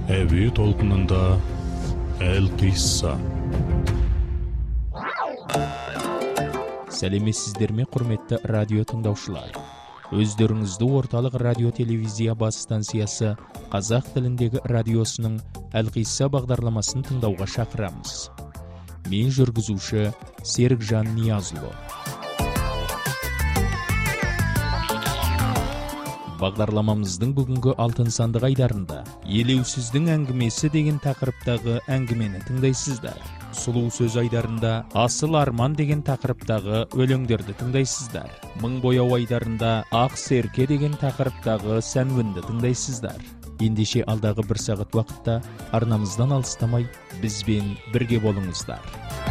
Әуе толқынында Әл-Қисса. Сәлеметсіздер ме, құрметті радио тыңдаушылар? Өздеріңізді орталық радио телевизия бас станциясы қазақ тіліндегі радиосының Әл-Қисса бағдарламасын тыңдауға шақырамыз. Мен жүргізуші Серікжан Ниязұлы. Бағдарламамыздың бүгінгі алтын сандық айдарында елеусіздің әңгімесі деген тақырыптағы әңгімені тыңдайсыздар. Сұлу сөз айдарында асыл арман деген тақырыптағы өлеңдерді тыңдайсыздар. Мың бояу айдарында ақ серке деген тақырыптағы сәнуінді тыңдайсыздар. Ендеше алдағы бір сағат уақытта арнамыздан алыстамай бізбен бірге болыңыздар.